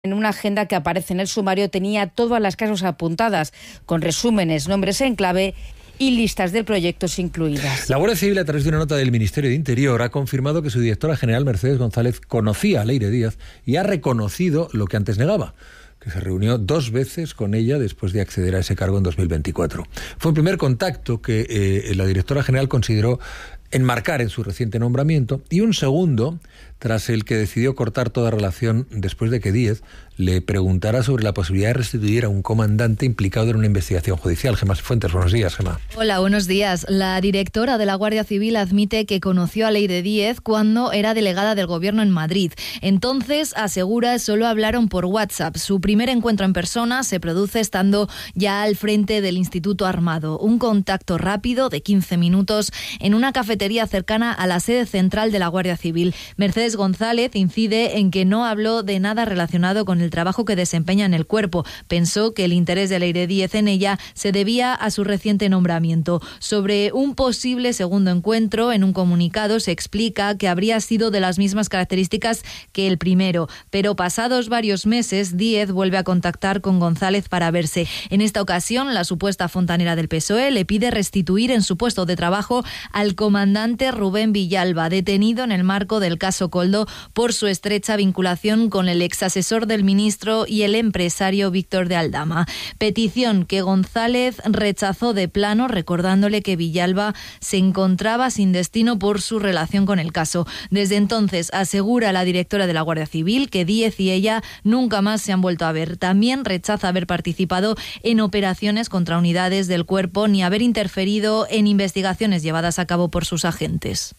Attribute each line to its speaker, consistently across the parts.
Speaker 1: En una agenda que aparece en el sumario tenía todas las causas apuntadas, con resúmenes, nombres en clave y listas de proyectos incluidas.
Speaker 2: La Guardia Civil, a través de una nota del Ministerio de Interior, ha confirmado que su directora general, Mercedes González, conocía a Leire Díaz y ha reconocido lo que antes negaba, que se reunió 2 veces con ella después de acceder a ese cargo en 2024. Fue el primer contacto que la directora general consideró enmarcar en su reciente nombramiento, y un segundo tras el que decidió cortar toda relación después de que Díez le preguntara sobre la posibilidad de restituir a un comandante implicado en una investigación judicial. Gemma Fuentes, buenos días, Gemma.
Speaker 3: Hola, buenos días. La directora de la Guardia Civil admite que conoció a Leire Díez cuando era delegada del Gobierno en Madrid. Entonces, asegura, solo hablaron por WhatsApp. Su primer encuentro en persona se produce estando ya al frente del Instituto Armado. Un contacto rápido de 15 minutos en una cafetería cercana a la sede central de la Guardia Civil. Mercedes González incide en que no habló de nada relacionado con el trabajo que desempeña en el cuerpo. Pensó que el interés de Leire Díez en ella se debía a su reciente nombramiento. Sobre un posible segundo encuentro, en un comunicado se explica que habría sido de las mismas características que el primero, pero pasados varios meses, Díez vuelve a contactar con González para verse. En esta ocasión, la supuesta fontanera del PSOE le pide restituir en su puesto de trabajo al comandante Rubén Villalba, detenido en el marco del caso Coldo por su estrecha vinculación con el exasesor del ministro y el empresario Víctor de Aldama. Petición que González rechazó de plano, recordándole que Villalba se encontraba sin destino por su relación con el caso. Desde entonces, asegura la directora de la Guardia Civil que Díez y ella nunca más se han vuelto a ver. También rechaza haber participado en operaciones contra unidades del cuerpo ni haber interferido en investigaciones llevadas a cabo por sus agentes.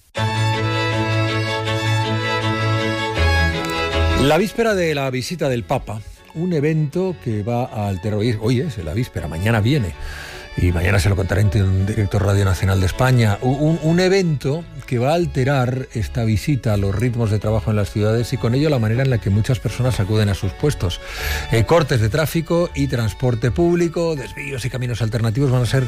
Speaker 2: La víspera de la visita del Papa, un evento que va a alterar, hoy es la víspera, mañana viene, y mañana se lo contará en directo Radio Nacional de España, un evento que va a alterar esta visita, los ritmos de trabajo en las ciudades y con ello la manera en la que muchas personas acuden a sus puestos. Cortes de tráfico y transporte público, desvíos y caminos alternativos van a ser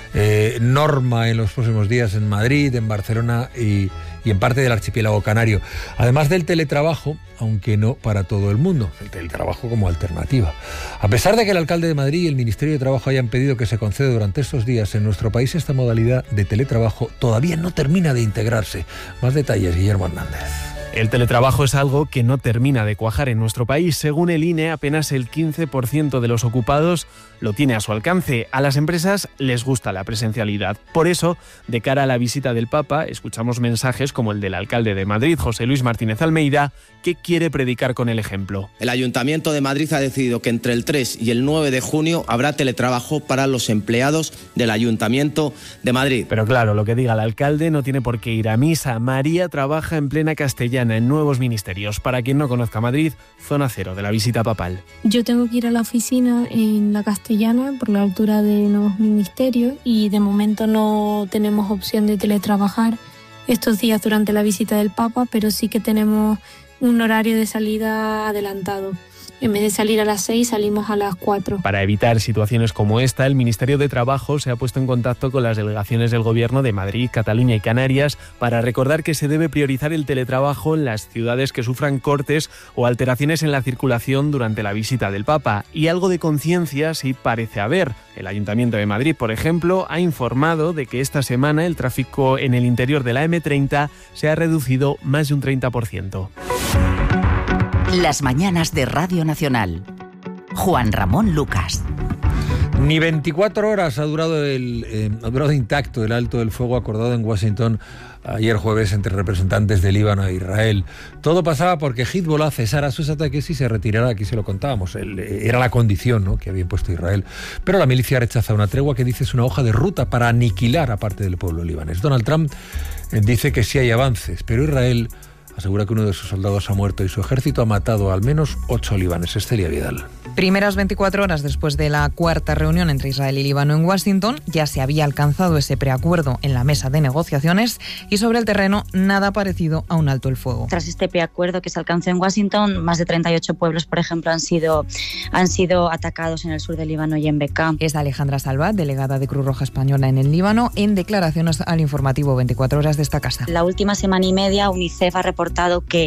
Speaker 2: norma en los próximos días en Madrid, en Barcelona y en parte del archipiélago canario. Además del teletrabajo, aunque no para todo el mundo, el teletrabajo como alternativa. A pesar de que el alcalde de Madrid y el Ministerio de Trabajo hayan pedido que se conceda durante estos días, en nuestro país esta modalidad de teletrabajo todavía no termina de integrarse. Más detalles, Guillermo Hernández.
Speaker 4: El teletrabajo es algo que no termina de cuajar en nuestro país. Según el INE, apenas el 15% de los ocupados lo tiene a su alcance. A las empresas les gusta la presencialidad. Por eso, de cara a la visita del Papa, escuchamos mensajes como el del alcalde de Madrid, José Luis Martínez Almeida, que quiere predicar con el ejemplo.
Speaker 5: El Ayuntamiento de Madrid ha decidido que entre el 3 y el 9 de junio habrá teletrabajo para los empleados del Ayuntamiento de Madrid.
Speaker 4: Pero claro, lo que diga el alcalde no tiene por qué ir a misa. María trabaja en plena Castellana, en nuevos ministerios. Para quien no conozca Madrid, zona cero de la visita papal.
Speaker 6: Yo tengo que ir a la oficina en la Castellana, por la altura de nuevos ministerios, y de momento no tenemos opción de teletrabajar estos días durante la visita del Papa, pero sí que tenemos un horario de salida adelantado. En vez de salir a las 6, salimos a las 4.
Speaker 4: Para evitar situaciones como esta, el Ministerio de Trabajo se ha puesto en contacto con las delegaciones del Gobierno de Madrid, Cataluña y Canarias para recordar que se debe priorizar el teletrabajo en las ciudades que sufran cortes o alteraciones en la circulación durante la visita del Papa. Y algo de conciencia sí parece haber. El Ayuntamiento de Madrid, por ejemplo, ha informado de que esta semana el tráfico en el interior de la M30 se ha reducido más de un 30%.
Speaker 7: Las mañanas de Radio Nacional. Juan Ramón Lucas.
Speaker 2: Ni 24 horas ha durado intacto el alto del fuego acordado en Washington ayer jueves entre representantes de Líbano e Israel. Todo pasaba porque Hezbollah cesara sus ataques y se retirara, aquí se lo contábamos, era la condición, ¿no?, que había impuesto Israel. Pero la milicia rechaza una tregua que dice es una hoja de ruta para aniquilar a parte del pueblo libanés. Donald Trump dice que sí hay avances, pero Israel asegura que uno de sus soldados ha muerto y su ejército ha matado a al menos 8 libaneses. Celia Vidal.
Speaker 8: Primeras 24 horas después de la cuarta reunión entre Israel y Líbano en Washington, ya se había alcanzado ese preacuerdo en la mesa de negociaciones y sobre el terreno nada parecido a un alto el fuego.
Speaker 9: Tras este preacuerdo que se alcanzó en Washington, más de 38 pueblos, por ejemplo, han sido atacados en el sur del Líbano y en Bekaa.
Speaker 8: Es Alejandra Salvat, delegada de Cruz Roja Española en el Líbano, en declaraciones al informativo 24 horas de esta casa.
Speaker 9: La última semana y media, UNICEF ha reportado que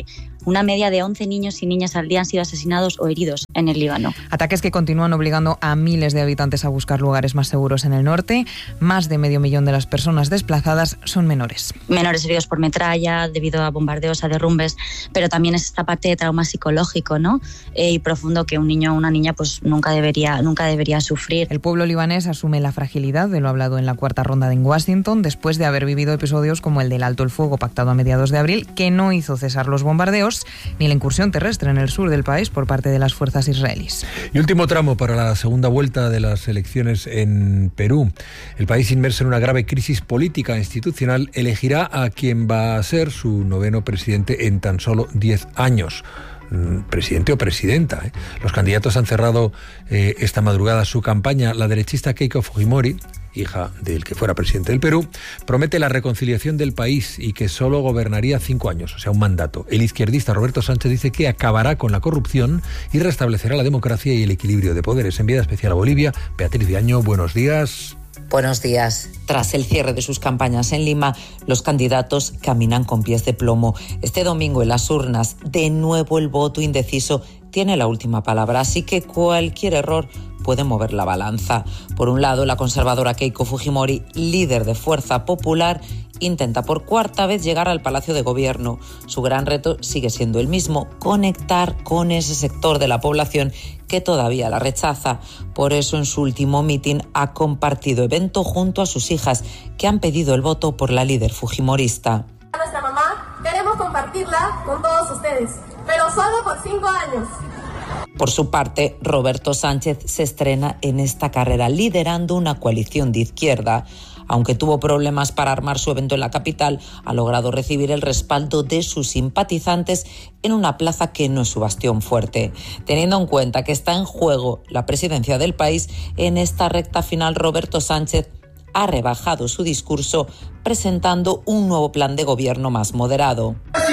Speaker 9: Una media de 11 niños y niñas al día han sido asesinados o heridos en el Líbano.
Speaker 8: Ataques que continúan obligando a miles de habitantes a buscar lugares más seguros en el norte. Más de 500.000 de las personas desplazadas son menores.
Speaker 9: Menores heridos por metralla, debido a bombardeos, a derrumbes, pero también es esta parte de trauma psicológico, ¿no? Y profundo que un niño o una niña pues nunca debería sufrir.
Speaker 8: El pueblo libanés asume la fragilidad de lo hablado en la cuarta ronda en Washington, después de haber vivido episodios como el del alto el fuego pactado a mediados de abril, que no hizo cesar los bombardeos, ni la incursión terrestre en el sur del país por parte de las fuerzas israelíes.
Speaker 2: Y último tramo para la segunda vuelta de las elecciones en Perú. El país, inmerso en una grave crisis política e institucional, elegirá a quien va a ser su 9º presidente en tan solo 10 años. Presidente o presidenta. Los candidatos han cerrado esta madrugada su campaña. La derechista Keiko Fujimori, hija del que fuera presidente del Perú, promete la reconciliación del país y que solo gobernaría 5 años, o sea, un mandato. El izquierdista Roberto Sánchez dice que acabará con la corrupción y restablecerá la democracia y el equilibrio de poderes. Enviada especial a Bolivia, Beatriz Viaño, buenos días.
Speaker 10: Buenos días. Tras el cierre de sus campañas en Lima, los candidatos caminan con pies de plomo. Este domingo en las urnas, de nuevo el voto indeciso tiene la última palabra, así que cualquier error puede mover la balanza. Por un lado, la conservadora Keiko Fujimori, líder de Fuerza Popular, intenta por cuarta vez llegar al Palacio de Gobierno. Su gran reto sigue siendo el mismo: conectar con ese sector de la población que todavía la rechaza. Por eso, en su último mitin ha compartido evento junto a sus hijas, que han pedido el voto por la líder fujimorista.
Speaker 11: A nuestra mamá queremos compartirla con todos ustedes, pero solo por 5 años.
Speaker 10: Por su parte, Roberto Sánchez se estrena en esta carrera liderando una coalición de izquierda. Aunque tuvo problemas para armar su evento en la capital, ha logrado recibir el respaldo de sus simpatizantes en una plaza que no es su bastión fuerte. Teniendo en cuenta que está en juego la presidencia del país, en esta recta final Roberto Sánchez ha rebajado su discurso presentando un nuevo plan de gobierno más moderado.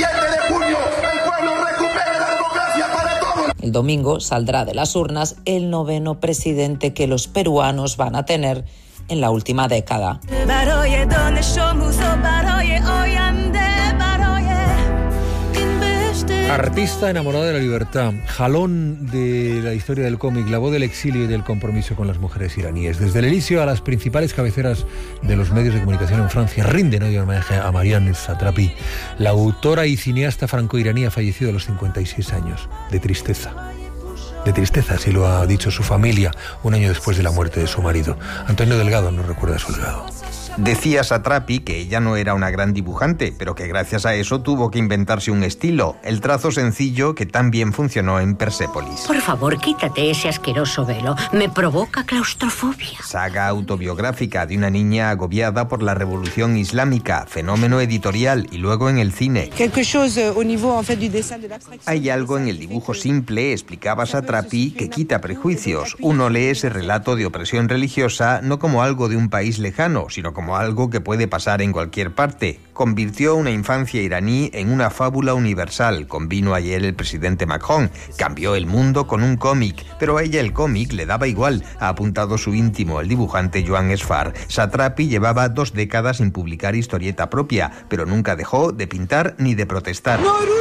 Speaker 10: El domingo saldrá de las urnas el 9º presidente que los peruanos van a tener en la última década.
Speaker 2: Artista enamorada de la libertad, jalón de la historia del cómic, la voz del exilio y del compromiso con las mujeres iraníes. Desde el inicio a las principales cabeceras de los medios de comunicación en Francia rinden hoy homenaje a Marianne Satrapi. La autora y cineasta franco-iraní ha fallecido a los 56 años, de tristeza. De tristeza, así lo ha dicho su familia, un año después de la muerte de su marido. Antonio Delgado nos recuerda su legado.
Speaker 12: Decía Satrapi que ella no era una gran dibujante, pero que gracias a eso tuvo que inventarse un estilo, el trazo sencillo que tan bien funcionó en Persépolis.
Speaker 13: Por favor, quítate ese asqueroso velo. Me provoca claustrofobia.
Speaker 12: Saga autobiográfica de una niña agobiada por la revolución islámica, fenómeno editorial y luego en el cine. Hay algo en el dibujo simple, explicaba Satrapi, que quita prejuicios. Uno lee ese relato de opresión religiosa no como algo de un país lejano, sino como algo que puede pasar en cualquier parte. Convirtió una infancia iraní en una fábula universal, convino ayer el presidente Macron. Cambió el mundo con un cómic, pero a ella el cómic le daba igual, ha apuntado su íntimo, el dibujante Joan Sfar. Satrapi llevaba 2 décadas sin publicar historieta propia, pero nunca dejó de pintar ni de protestar.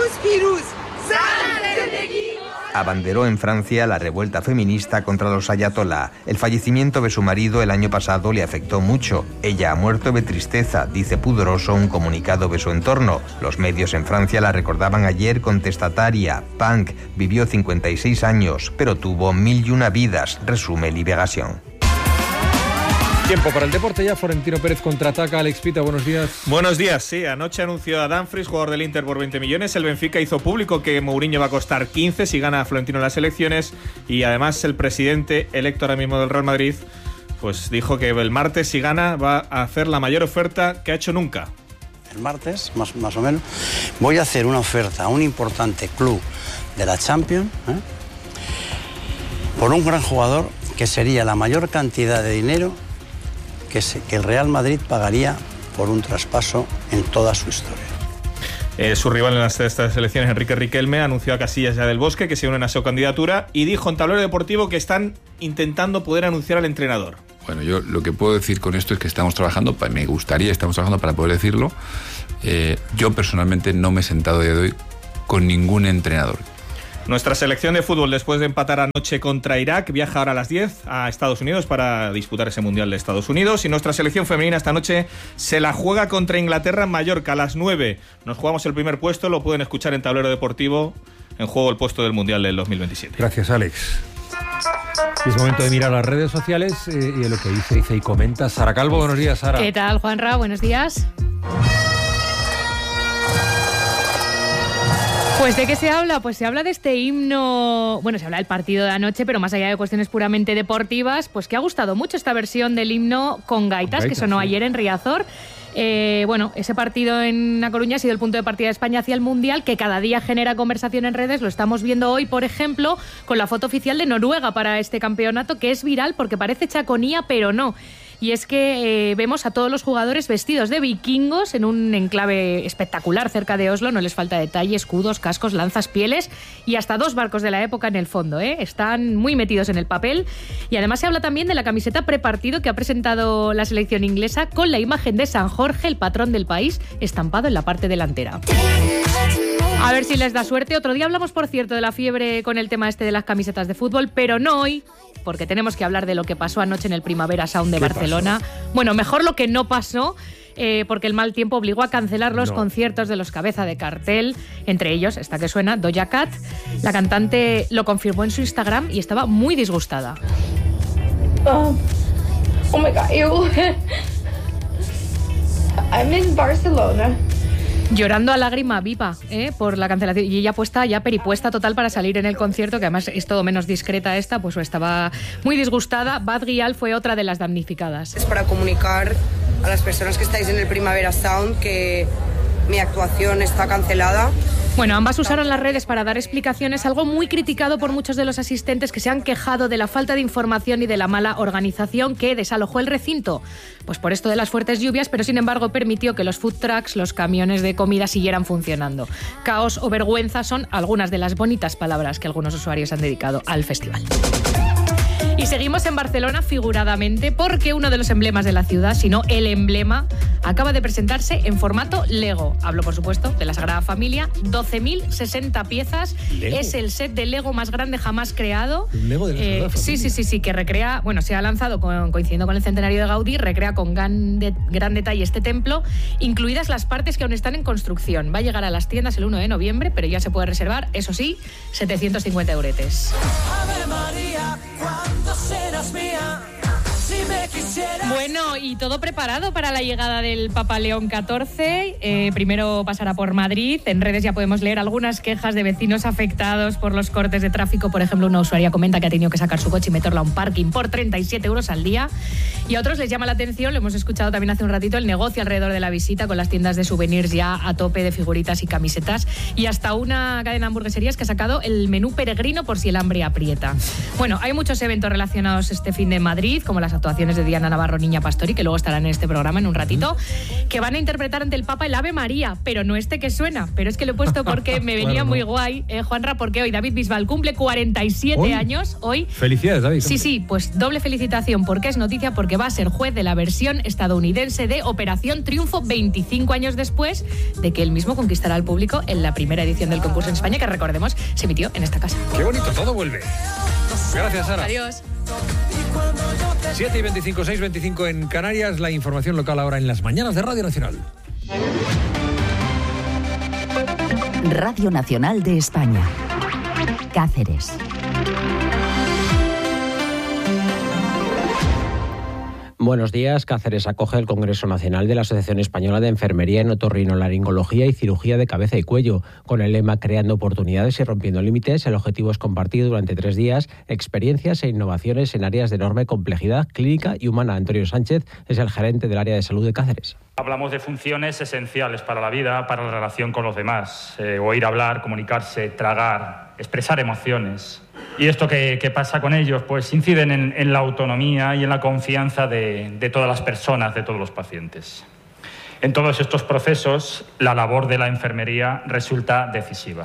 Speaker 12: Abanderó en Francia la revuelta feminista contra los ayatolá. El fallecimiento de su marido el año pasado le afectó mucho. Ella ha muerto de tristeza, dice pudoroso un comunicado de su entorno. Los medios en Francia la recordaban ayer contestataria, punk, vivió 56 años, pero tuvo 1001 vidas, resume Liberación.
Speaker 2: Tiempo para el deporte ya. Florentino Pérez contraataca. Alex Pita, buenos días.
Speaker 14: Buenos días, sí. Anoche anunció a Dumfries, jugador del Inter, por 20 millones. El Benfica hizo público que Mourinho va a costar 15 si gana a Florentino en las elecciones. Y además el presidente electo ahora mismo del Real Madrid pues dijo que el martes, si gana, va a hacer la mayor oferta que ha hecho nunca.
Speaker 15: El martes, más o menos, voy a hacer una oferta a un importante club de la Champions, por un gran jugador que sería la mayor cantidad de dinero que el Real Madrid pagaría por un traspaso en toda su historia.
Speaker 14: Su rival en estas elecciones, Enrique Riquelme, anunció a Casillas ya del Bosque que se unen a su candidatura y dijo en Tablero Deportivo que están intentando poder anunciar al entrenador.
Speaker 16: Bueno, yo lo que puedo decir con esto es que estamos trabajando, estamos trabajando para poder decirlo. Yo personalmente no me he sentado a día de hoy con ningún entrenador.
Speaker 14: Nuestra selección de fútbol, después de empatar anoche contra Irak, viaja ahora a las 10 a Estados Unidos para disputar ese Mundial de Estados Unidos. Y nuestra selección femenina esta noche se la juega contra Inglaterra en Mallorca a las 9. Nos jugamos el primer puesto, lo pueden escuchar en Tablero Deportivo, en juego el puesto del Mundial del 2027.
Speaker 2: Gracias, Alex. Y es momento de mirar las redes sociales y de lo que dice y comenta Sara Calvo. Buenos días, Sara.
Speaker 17: ¿Qué tal, Juanra? Buenos días. Pues ¿de qué se habla? Pues se habla de este himno, bueno, se habla del partido de anoche, pero más allá de cuestiones puramente deportivas, pues que ha gustado mucho esta versión del himno con gaitas, que sonó ayer en Riazor. Bueno, ese partido en A Coruña ha sido el punto de partida de España hacia el Mundial, que cada día genera conversación en redes. Lo estamos viendo hoy, por ejemplo, con la foto oficial de Noruega para este campeonato, que es viral porque parece chaconía, pero no. Y es que vemos a todos los jugadores vestidos de vikingos en un enclave espectacular cerca de Oslo. No les falta detalle, escudos, cascos, lanzas, pieles y hasta 2 barcos de la época en el fondo, ¿eh? Están muy metidos en el papel. Y además se habla también de la camiseta prepartido que ha presentado la selección inglesa con la imagen de San Jorge, el patrón del país, estampado en la parte delantera. A ver si les da suerte. Otro día hablamos, por cierto, de la fiebre con el tema este de las camisetas de fútbol, pero no hoy, porque tenemos que hablar de lo que pasó anoche en el Primavera Sound de Barcelona. Bueno, mejor lo que no pasó, porque el mal tiempo obligó a cancelar los conciertos de los cabeza de cartel, entre ellos esta que suena, Doja Cat. La cantante lo confirmó en su Instagram y estaba muy disgustada.
Speaker 18: Oh my God, I'm in Barcelona.
Speaker 17: Llorando a lágrima viva por la cancelación. Y ella puesta, ya peripuesta total para salir en el concierto, que además es todo menos discreta esta, pues estaba muy disgustada. Bad Gyal fue otra de las damnificadas.
Speaker 19: Es para comunicar a las personas que estáis en el Primavera Sound que mi actuación está cancelada.
Speaker 17: Bueno, ambas usaron las redes para dar explicaciones, algo muy criticado por muchos de los asistentes que se han quejado de la falta de información y de la mala organización que desalojó el recinto. Pues por esto de las fuertes lluvias, pero sin embargo permitió que los food trucks, los camiones de comida siguieran funcionando. Caos o vergüenza son algunas de las bonitas palabras que algunos usuarios han dedicado al festival. Y seguimos en Barcelona figuradamente porque uno de los emblemas de la ciudad, si no el emblema, acaba de presentarse en formato Lego. Hablo, por supuesto, de la Sagrada Familia. 12.060 piezas. ¿Lego? Es el set de Lego más grande jamás creado.
Speaker 2: ¿Un Lego de la Sagrada Familia?
Speaker 17: Sí, que recrea, bueno, se ha lanzado coincidiendo con el centenario de Gaudí, recrea con gran detalle este templo, incluidas las partes que aún están en construcción. Va a llegar a las tiendas el 1 de noviembre, pero ya se puede reservar, eso sí, 750 euretes. Ave María, ¿cuándo serás mía? Bueno, y todo preparado para la llegada del Papa León XIV. Primero pasará por Madrid. En redes ya podemos leer algunas quejas de vecinos afectados por los cortes de tráfico. Por ejemplo, una usuaria comenta que ha tenido que sacar su coche y meterlo a un parking por 37 euros al día. Y a otros les llama la atención, lo hemos escuchado también hace un ratito, el negocio alrededor de la visita, con las tiendas de souvenirs ya a tope de figuritas y camisetas. Y hasta una cadena de hamburgueserías que ha sacado el menú peregrino por si el hambre aprieta. Bueno, hay muchos eventos relacionados este fin de Madrid, como las actuaciones de Diana Navarro, Niña Pastori, que luego estarán en este programa en un ratito, que van a interpretar ante el Papa el Ave María, pero no este que suena, pero es que lo he puesto porque me venía muy guay, Juanra, porque hoy David Bisbal cumple 47 años, hoy.
Speaker 2: Felicidades, David.
Speaker 17: Sí, pues doble felicitación, porque es noticia, porque va a ser juez de la versión estadounidense de Operación Triunfo 25 años después de que él mismo conquistara al público en la primera edición del concurso en España, que recordemos, se emitió en esta casa.
Speaker 2: Qué bonito, todo vuelve. Gracias, Sara.
Speaker 17: Adiós.
Speaker 2: 7:25, 6:25 en Canarias. La información local ahora en las mañanas de Radio Nacional.
Speaker 7: Radio Nacional de España. Cáceres.
Speaker 20: Buenos días. Cáceres acoge el Congreso Nacional de la Asociación Española de Enfermería en Otorrinolaringología y Cirugía de Cabeza y Cuello. Con el lema Creando oportunidades y rompiendo límites, el objetivo es compartir durante 3 días experiencias e innovaciones en áreas de enorme complejidad clínica y humana. Antonio Sánchez es el gerente del área de salud de Cáceres.
Speaker 21: Hablamos de funciones esenciales para la vida, para la relación con los demás. Oír hablar, comunicarse, tragar, expresar emociones. Y esto que pasa con ellos, pues inciden en la autonomía y en la confianza de todas las personas, de todos los pacientes. En todos estos procesos, la labor de la enfermería resulta decisiva.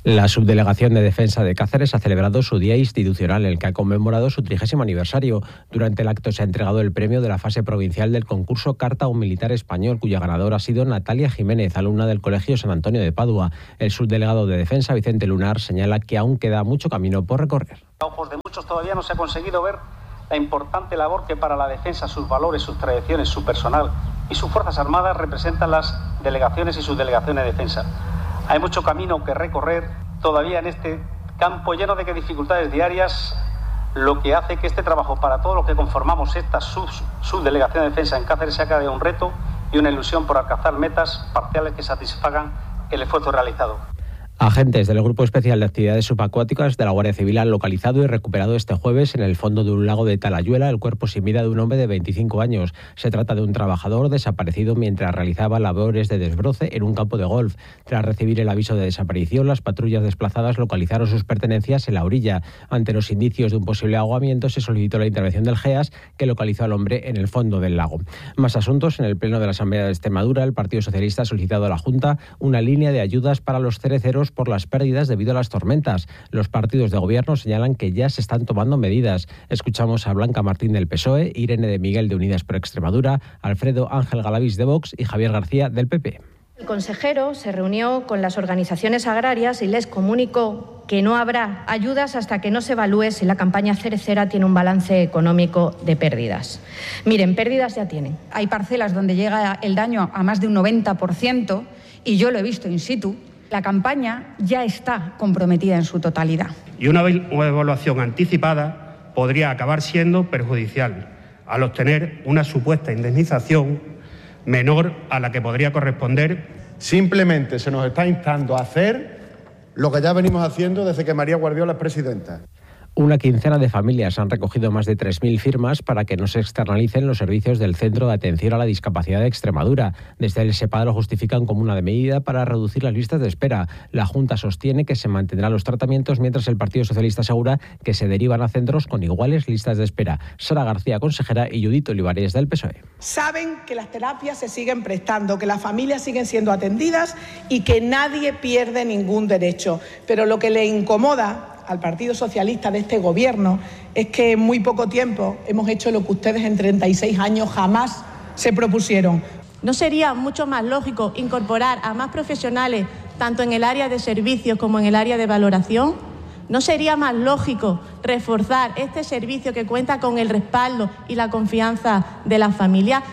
Speaker 20: La Subdelegación de Defensa de Cáceres ha celebrado su día institucional, en el que ha conmemorado su 30º aniversario. Durante el acto se ha entregado el premio de la fase provincial del concurso Carta a un Militar Español, cuya ganadora ha sido Natalia Jiménez, alumna del Colegio San Antonio de Padua. El subdelegado de Defensa, Vicente Lunar, señala que aún queda mucho camino por recorrer.
Speaker 1: A ojos de muchos todavía no se ha conseguido ver la importante labor que para la defensa, sus valores, sus tradiciones, su personal y sus Fuerzas Armadas representan las delegaciones y subdelegaciones de defensa. Hay mucho camino que recorrer todavía en este campo lleno de dificultades diarias, lo que hace que este trabajo para todos los que conformamos esta subdelegación de defensa en Cáceres sea cada día un reto y una ilusión por alcanzar metas parciales que satisfagan el esfuerzo realizado.
Speaker 20: Agentes del Grupo Especial de Actividades Subacuáticas de la Guardia Civil han localizado y recuperado este jueves en el fondo de un lago de Talayuela el cuerpo sin vida de un hombre de 25 años. Se trata de un trabajador desaparecido mientras realizaba labores de desbroce en un campo de golf. Tras recibir el aviso de desaparición, las patrullas desplazadas localizaron sus pertenencias en la orilla. Ante los indicios de un posible ahogamiento, se solicitó la intervención del GEAS, que localizó al hombre en el fondo del lago. Más asuntos. En el Pleno de la Asamblea de Extremadura, el Partido Socialista ha solicitado a la Junta una línea de ayudas para los cereceros por las pérdidas debido a las tormentas. Los partidos de gobierno señalan que ya se están tomando medidas. Escuchamos a Blanca Martín del PSOE, Irene de Miguel de Unidas por Extremadura, Alfredo Ángel Galavis de Vox y Javier García del PP.
Speaker 22: El consejero se reunió con las organizaciones agrarias y les comunicó que no habrá ayudas hasta que no se evalúe si la campaña cerecera tiene un balance económico de pérdidas. Miren, pérdidas ya tienen.
Speaker 23: Hay parcelas donde llega el daño a más de un 90% y yo lo he visto in situ. La campaña ya está comprometida en su totalidad.
Speaker 1: Y una evaluación anticipada podría acabar siendo perjudicial al obtener una supuesta indemnización menor a la que podría corresponder.
Speaker 24: Simplemente se nos está instando a hacer lo que ya venimos haciendo desde que María Guardiola es presidenta.
Speaker 20: Una quincena de familias han recogido más de 3.000 firmas para que no se externalicen los servicios del Centro de Atención a la Discapacidad de Extremadura. Desde el SEPAD lo justifican como una medida para reducir las listas de espera. La Junta sostiene que se mantendrán los tratamientos, mientras el Partido Socialista asegura que se derivan a centros con iguales listas de espera. Sara García, consejera, y Judith Olivares del PSOE.
Speaker 25: Saben que las terapias se siguen prestando, que las familias siguen siendo atendidas y que nadie pierde ningún derecho. Pero lo que le incomoda al Partido Socialista de este gobierno es que en muy poco tiempo hemos hecho lo que ustedes en 36 años jamás se propusieron.
Speaker 11: ¿No sería mucho más lógico incorporar a más profesionales tanto en el área de servicios como en el área de valoración? ¿No sería más lógico reforzar este servicio que cuenta con el respaldo y la confianza de las familias?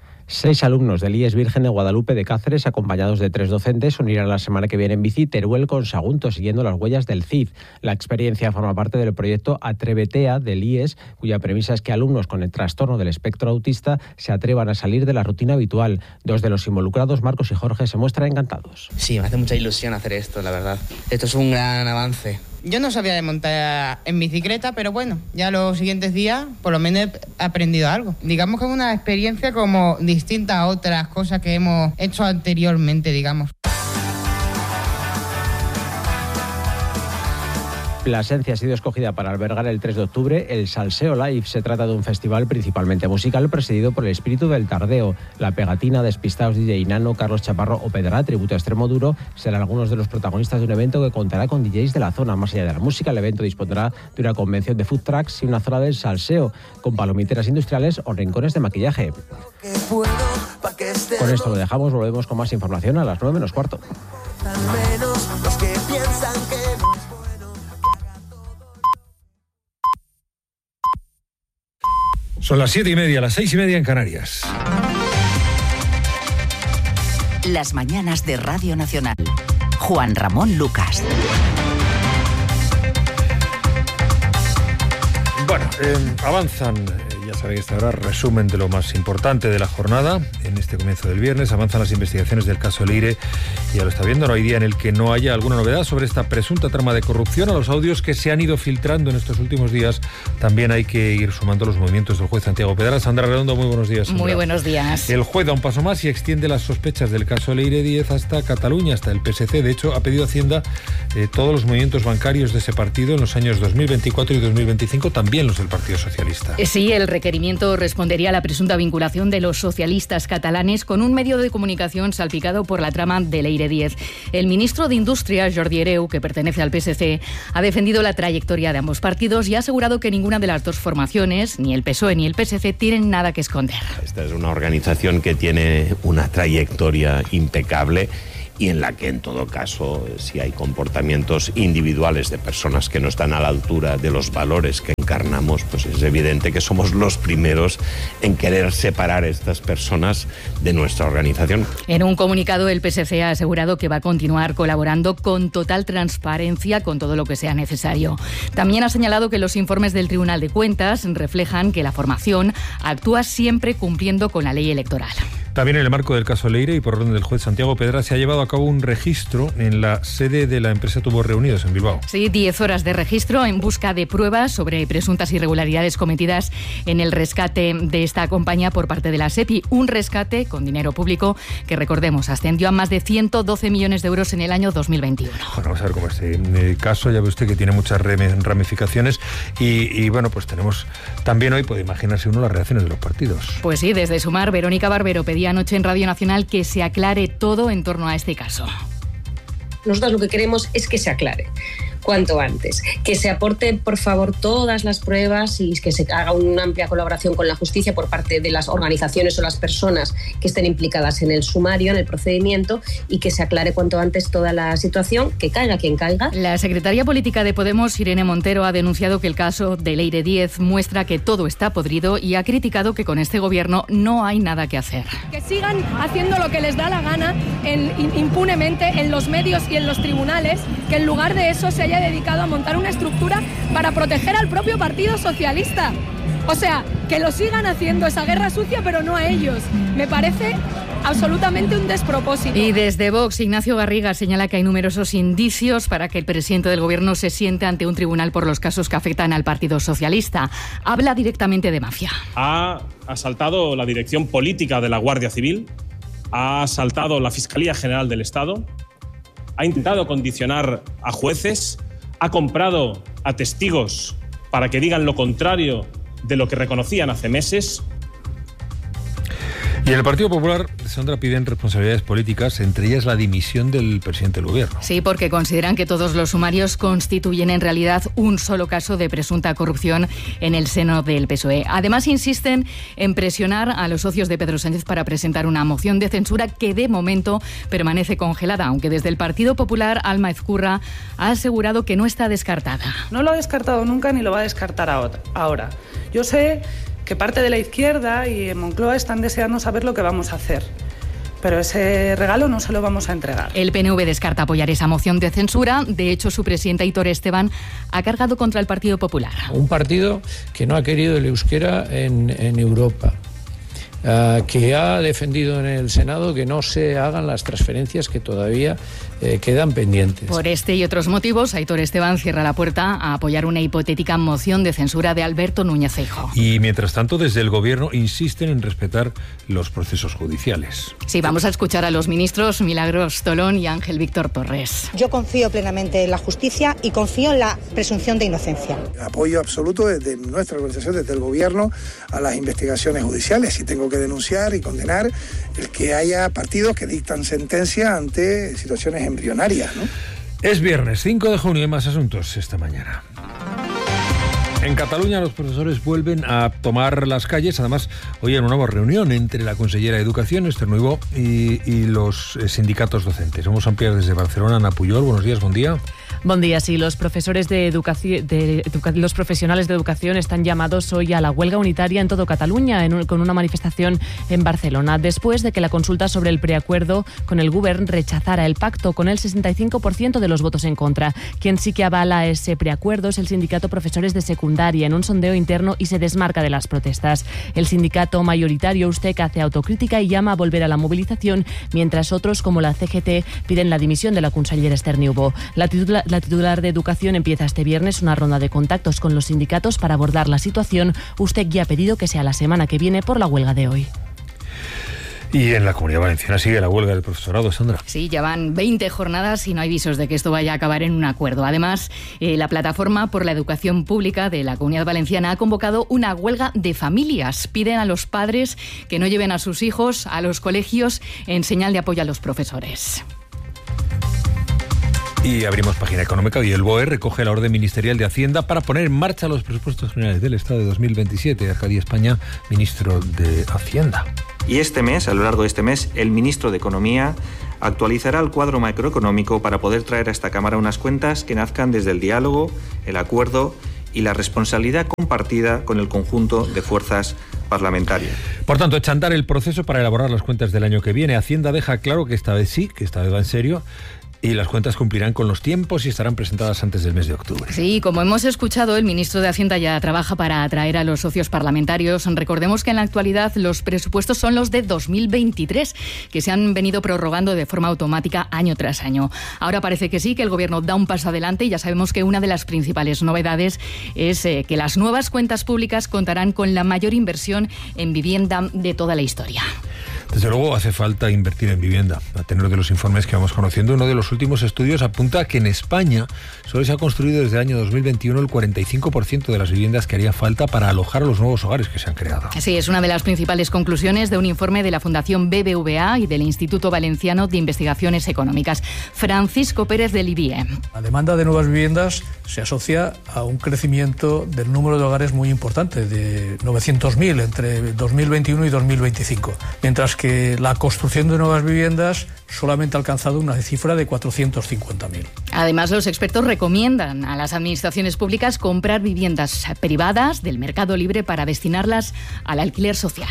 Speaker 20: 6 alumnos del IES Virgen de Guadalupe de Cáceres, acompañados de 3 docentes, unirán la semana que viene en bici Teruel con Sagunto, siguiendo las huellas del CID. La experiencia forma parte del proyecto Atrévetea del IES, cuya premisa es que alumnos con el trastorno del espectro autista se atrevan a salir de la rutina habitual. 2 de los involucrados, Marcos y Jorge, se muestran encantados.
Speaker 26: Sí, me hace mucha ilusión hacer esto, la verdad. Esto es un gran avance. Yo no sabía de montar en bicicleta, pero bueno, ya los siguientes días por lo menos he aprendido algo. Digamos que es una experiencia como distinta a otras cosas que hemos hecho anteriormente, digamos.
Speaker 20: Plasencia ha sido escogida para albergar el 3 de octubre el Salseo Live. Se trata de un festival principalmente musical presidido por el espíritu del tardeo. La Pegatina, Despistaos, DJ Nano, Carlos Chaparro o Pedra, tributo a Extremo Duro, serán algunos de los protagonistas de un evento que contará con DJs de la zona. Más allá de la música, el evento dispondrá de una convención de food trucks y una zona del salseo, con palomiteras industriales o rincones de maquillaje. Con esto lo dejamos, volvemos con más información a las 9 menos cuarto.
Speaker 2: Son las 7:30, las 6:30 en Canarias.
Speaker 7: Las mañanas de Radio Nacional. Juan Ramón Lucas.
Speaker 2: Bueno, avanzan, ya sabéis, esta hora resumen de lo más importante de la jornada. En este comienzo del viernes avanzan las investigaciones del caso Leire. Ya lo está viendo, no hay día en el que no haya alguna novedad sobre esta presunta trama de corrupción. A los audios que se han ido filtrando en estos últimos días también hay que ir sumando los movimientos del juez Santiago Pedral. Sandra Redondo, muy buenos días, Sandra.
Speaker 3: Muy buenos días.
Speaker 2: El juez da un paso más y extiende las sospechas del caso Leire 10 hasta Cataluña, hasta el PSC. De hecho, ha pedido a Hacienda todos los movimientos bancarios de ese partido en los años 2024 y 2025, también los del Partido Socialista.
Speaker 3: Sí, el
Speaker 4: requerimiento respondería a la presunta vinculación de los socialistas catalanes con un medio de comunicación salpicado por la trama de Leire Díez. El ministro de Industria, Jordi Hereu, que pertenece al PSC, ha defendido la trayectoria de ambos partidos y ha asegurado que ninguna de las dos formaciones, ni el PSOE ni el PSC, tienen nada que esconder.
Speaker 5: Esta es una organización que tiene una trayectoria impecable y en la que, en todo caso, si hay comportamientos individuales de personas que no están a la altura de los valores que encarnamos, pues es evidente que somos los primeros en querer separar a estas personas de nuestra organización.
Speaker 4: En un comunicado, el PSC ha asegurado que va a continuar colaborando con total transparencia con todo lo que sea necesario. También ha señalado que los informes del Tribunal de Cuentas reflejan que la formación actúa siempre cumpliendo con la ley electoral.
Speaker 2: También en el marco del caso Leire y por orden del juez Santiago Pedra se ha llevado a cabo un registro en la sede de la empresa Tubos Reunidos en Bilbao.
Speaker 4: Sí, 10 horas de registro en busca de pruebas sobre presuntas irregularidades cometidas en el rescate de esta compañía por parte de la SEPI. Un rescate con dinero público que, recordemos, ascendió a más de 112 millones de euros en el año 2021.
Speaker 2: Bueno, vamos a ver cómo este caso, ya ve usted que tiene muchas ramificaciones y bueno, pues tenemos también hoy, puede imaginarse uno, las reacciones de los partidos.
Speaker 4: Pues sí, desde Sumar, Verónica Barbero pedía anoche en Radio Nacional que se aclare todo en torno a este caso.
Speaker 6: Nosotros lo que queremos es que se aclare cuanto antes, que se aporten, por favor, todas las pruebas y que se haga una amplia colaboración con la justicia por parte de las organizaciones o las personas que estén implicadas en el sumario, en el procedimiento, y que se aclare cuanto antes toda la situación, que caiga quien caiga.
Speaker 4: La secretaria política de Podemos, Irene Montero, ha denunciado que el caso de Leire Díez muestra que todo está podrido y ha criticado que con este gobierno no hay nada que hacer.
Speaker 8: Que sigan haciendo lo que les da la gana impunemente en los medios y en los tribunales, que en lugar de eso se haya dedicado a montar una estructura para proteger al propio Partido Socialista. O sea, que lo sigan haciendo esa guerra sucia, pero no a ellos. Me parece absolutamente un despropósito.
Speaker 4: Y desde Vox, Ignacio Garriga señala que hay numerosos indicios para que el presidente del gobierno se siente ante un tribunal por los casos que afectan al Partido Socialista. Habla directamente de mafia.
Speaker 9: Ha asaltado la dirección política de la Guardia Civil, ha asaltado la Fiscalía General del Estado, ha intentado condicionar a jueces, ha comprado a testigos para que digan lo contrario de lo que reconocían hace meses.
Speaker 2: Y en el Partido Popular, Sandra, piden responsabilidades políticas, entre ellas la dimisión del presidente del gobierno.
Speaker 4: Sí, porque consideran que todos los sumarios constituyen en realidad un solo caso de presunta corrupción en el seno del PSOE. Además, insisten en presionar a los socios de Pedro Sánchez para presentar una moción de censura que de momento permanece congelada, aunque desde el Partido Popular, Alma Ezcurra ha asegurado que no está descartada.
Speaker 10: No lo ha descartado nunca ni lo va a descartar ahora. Yo sé que parte de la izquierda y en Moncloa están deseando saber lo que vamos a hacer. Pero ese regalo no se lo vamos a entregar.
Speaker 4: El PNV descarta apoyar esa moción de censura. De hecho, su presidenta Aitor Esteban ha cargado contra el Partido Popular.
Speaker 27: Un partido que no ha querido el euskera en Europa, que ha defendido en el Senado que no se hagan las transferencias que todavía quedan pendientes.
Speaker 4: Por este y otros motivos, Aitor Esteban cierra la puerta a apoyar una hipotética moción de censura de Alberto Núñez Feijóo.
Speaker 2: Y mientras tanto, desde el gobierno insisten en respetar los procesos judiciales.
Speaker 4: Sí, vamos a escuchar a los ministros Milagros Tolón y Ángel Víctor Torres.
Speaker 28: Yo confío plenamente en la justicia y confío en la presunción de inocencia.
Speaker 29: Apoyo absoluto desde nuestra organización, desde el gobierno, a las investigaciones judiciales. Y tengo que denunciar y condenar el que haya partidos que dictan sentencia ante situaciones embrionarias, ¿no?
Speaker 2: Es viernes 5 de junio y más asuntos esta mañana. En Cataluña los profesores vuelven a tomar las calles, además hoy en una nueva reunión entre la consellera de Educación, Esther Nuibó, y los sindicatos docentes. Vamos a ampliar desde Barcelona. Ana Puyol, buenos días, buen día.
Speaker 30: Buen día, sí. Los profesores los profesionales de educación están llamados hoy a la huelga unitaria en todo Cataluña, con una manifestación en Barcelona, después de que la consulta sobre el preacuerdo con el Govern rechazara el pacto con el 65% de los votos en contra. Quien sí que avala ese preacuerdo es el sindicato Profesores de Secundaria, en un sondeo interno, y se desmarca de las protestas. El sindicato mayoritario USTEC hace autocrítica y llama a volver a la movilización, mientras otros, como la CGT, piden la dimisión de la consellera Esther Nuibó. La titular de Educación empieza este viernes una ronda de contactos con los sindicatos para abordar la situación. USTEC ya ha pedido que sea la semana que viene por la huelga de hoy.
Speaker 2: Y en la Comunidad Valenciana sigue la huelga del profesorado, Sandra.
Speaker 4: Sí, ya van 20 jornadas y no hay visos de que esto vaya a acabar en un acuerdo. Además, la Plataforma por la Educación Pública de la Comunidad Valenciana ha convocado una huelga de familias. Piden a los padres que no lleven a sus hijos a los colegios en señal de apoyo a los profesores.
Speaker 2: Y abrimos página económica y el BOE recoge la orden ministerial de Hacienda para poner en marcha los presupuestos generales del Estado de 2027. Arcadio España, ministro de Hacienda.
Speaker 12: Y este mes, a lo largo de este mes, el ministro de Economía actualizará el cuadro macroeconómico para poder traer a esta Cámara unas cuentas que nazcan desde el diálogo, el acuerdo y la responsabilidad compartida con el conjunto de fuerzas parlamentarias.
Speaker 2: Por tanto, echa a andar el proceso para elaborar las cuentas del año que viene. Hacienda deja claro que esta vez sí, que esta vez va en serio. Y las cuentas cumplirán con los tiempos y estarán presentadas antes del mes de octubre.
Speaker 4: Sí, como hemos escuchado, el ministro de Hacienda ya trabaja para atraer a los socios parlamentarios. Recordemos que en la actualidad los presupuestos son los de 2023, que se han venido prorrogando de forma automática año tras año. Ahora parece que sí, que el Gobierno da un paso adelante y ya sabemos que una de las principales novedades es que las nuevas cuentas públicas contarán con la mayor inversión en vivienda de toda la historia.
Speaker 2: Desde luego hace falta invertir en vivienda. A tenor de los informes que vamos conociendo, uno de los últimos estudios apunta que en España solo se ha construido desde el año 2021 el 45% de las viviendas que haría falta para alojar a los nuevos hogares que se han creado.
Speaker 4: Sí, es una de las principales conclusiones de un informe de la Fundación BBVA y del Instituto Valenciano de Investigaciones Económicas. Francisco Pérez del IBIE.
Speaker 13: La demanda de nuevas viviendas se asocia a un crecimiento del número de hogares muy importante, de 900.000 entre 2021 y 2025, mientras que la construcción de nuevas viviendas solamente ha alcanzado una cifra de 450.000.
Speaker 4: Además, los expertos recomiendan a las administraciones públicas comprar viviendas privadas del mercado libre para destinarlas al alquiler social.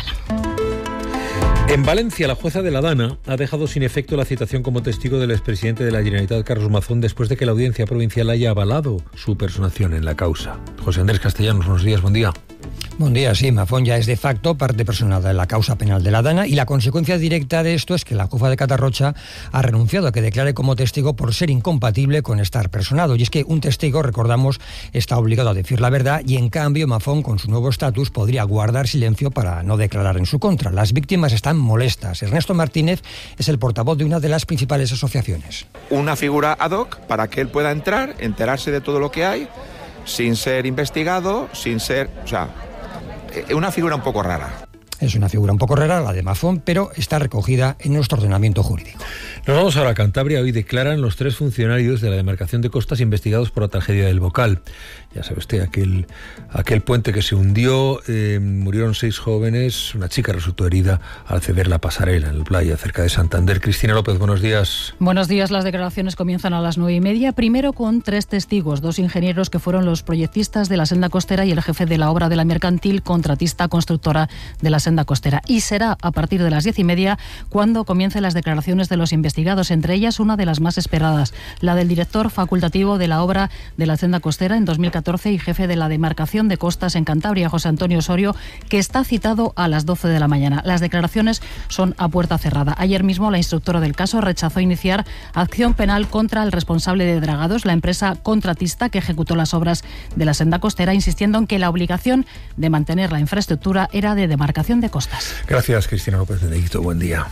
Speaker 2: En Valencia, la jueza de la Dana ha dejado sin efecto la citación como testigo del expresidente de la Generalitat, Carlos Mazón, después de que la audiencia provincial haya avalado su personación en la causa. José Andrés Castellanos, buenos días, buen día.
Speaker 14: Buen día, sí, Mazón ya es de facto parte personal de la causa penal de la Dana y la consecuencia directa de esto es que la jueza de Catarrocha ha renunciado a que declare como testigo por ser incompatible con estar personado. Y es que un testigo, recordamos, está obligado a decir la verdad y en cambio Mazón, con su nuevo estatus, podría guardar silencio para no declarar en su contra. Las víctimas están molestas. Ernesto Martínez es el portavoz de una de las principales asociaciones.
Speaker 15: Una figura ad hoc para que él pueda entrar, enterarse de todo lo que hay, sin ser investigado, sin ser... O sea, una figura un poco rara.
Speaker 14: Es una figura un poco rara, la de Mazón, pero está recogida en nuestro ordenamiento jurídico.
Speaker 2: Nos vamos ahora a Cantabria. Hoy declaran los 3 funcionarios de la demarcación de costas investigados por la tragedia del Bocal. Ya sabe usted, aquel puente que se hundió, murieron 6 jóvenes, una chica resultó herida al ceder la pasarela en la playa cerca de Santander. Cristina López, buenos días.
Speaker 16: Buenos días, las declaraciones comienzan a las 9:30, primero con 3 testigos, 2 ingenieros que fueron los proyectistas de la senda costera y el jefe de la obra de la mercantil, contratista constructora de la senda costera. Y será a partir de las 10:30 cuando comiencen las declaraciones de los investigados, entre ellas una de las más esperadas, la del director facultativo de la obra de la senda costera en 2014 y jefe de la demarcación de costas en Cantabria, José Antonio Osorio, que está citado a las 12 de la mañana. Las declaraciones son a puerta cerrada. Ayer mismo la instructora del caso rechazó iniciar acción penal contra el responsable de Dragados, la empresa contratista que ejecutó las obras de la senda costera, insistiendo en que la obligación de mantener la infraestructura era de demarcación de costas.
Speaker 2: Gracias, Cristina López de Neguito. Buen día.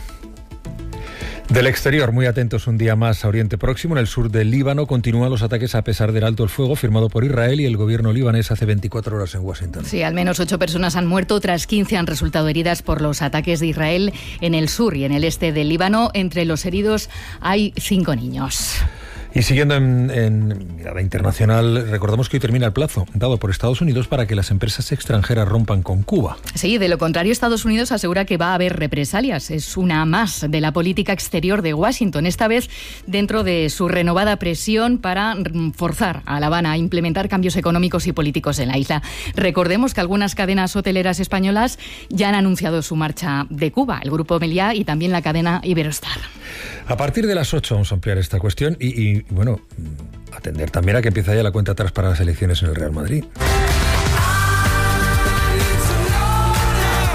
Speaker 2: Del exterior, muy atentos un día más a Oriente Próximo. En el sur del Líbano continúan los ataques a pesar del alto el fuego firmado por Israel y el gobierno libanés hace 24 horas en Washington.
Speaker 4: Sí, al menos 8 personas han muerto, otras 15 han resultado heridas por los ataques de Israel en el sur y en el este del Líbano. Entre los heridos hay 5 niños.
Speaker 2: Y siguiendo en mirada internacional, recordamos que hoy termina el plazo dado por Estados Unidos para que las empresas extranjeras rompan con Cuba.
Speaker 4: Sí, de lo contrario, Estados Unidos asegura que va a haber represalias. Es una más de la política exterior de Washington, esta vez dentro de su renovada presión para forzar a La Habana a implementar cambios económicos y políticos en la isla. Recordemos que algunas cadenas hoteleras españolas ya han anunciado su marcha de Cuba, el Grupo Meliá y también la cadena Iberostar.
Speaker 2: A partir de las 8 vamos a ampliar esta cuestión y bueno, atender también a que empieza ya la cuenta atrás para las elecciones en el Real Madrid. El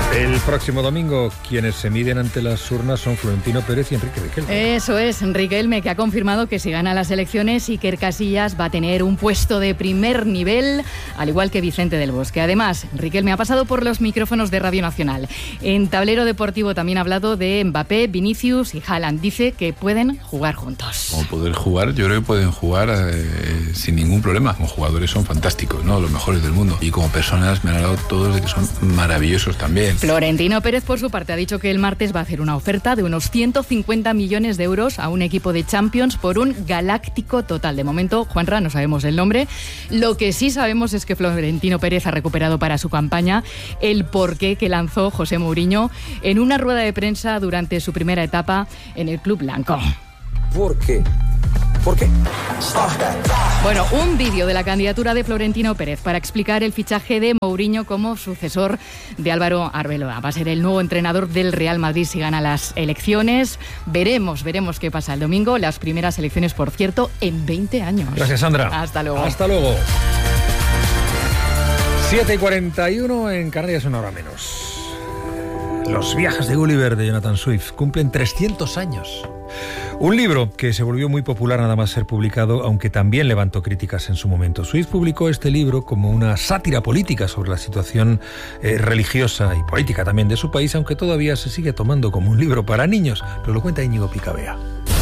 Speaker 2: próximo domingo, quienes se miden ante las urnas son Florentino Pérez y Enrique Riquelme.
Speaker 4: Eso es, Riquelme, que ha confirmado que si gana las elecciones, Iker Casillas va a tener un puesto de primer nivel, al igual que Vicente del Bosque. Además, Riquelme ha pasado por los micrófonos de Radio Nacional. En Tablero Deportivo también ha hablado de Mbappé, Vinicius y Haaland. Dice que pueden jugar juntos.
Speaker 1: Como poder jugar, yo creo que pueden jugar sin ningún problema. Como jugadores son fantásticos, ¿no? Los mejores del mundo. Y como personas me han hablado todos de que son maravillosos también.
Speaker 4: Florentino Pérez, por su parte, ha dicho que el martes va a hacer una oferta de unos 150 millones de euros a un equipo de Champions por un galáctico total. De momento, Juanra, no sabemos el nombre. Lo que sí sabemos es que Florentino Pérez ha recuperado para su campaña el porqué que lanzó José Mourinho en una rueda de prensa durante su primera etapa en el Club Blanco.
Speaker 11: ¿Por qué? ¿Por qué?
Speaker 4: Bueno, un vídeo de la candidatura de Florentino Pérez para explicar el fichaje de Mourinho como sucesor de Álvaro Arbeloa. Va a ser el nuevo entrenador del Real Madrid si gana las elecciones. Veremos qué pasa el domingo. Las primeras elecciones, por cierto, en 20 años.
Speaker 2: Gracias, Sandra.
Speaker 4: Hasta luego.
Speaker 2: Hasta luego. 7:41 en Canarias, una hora menos. Los viajes de Gulliver de Jonathan Swift cumplen 300 años. Un libro que se volvió muy popular nada más ser publicado, aunque también levantó críticas en su momento. Swift publicó este libro como una sátira política sobre la situación religiosa y política también de su país, aunque todavía se sigue tomando como un libro para niños. Pero lo cuenta Íñigo Picabea.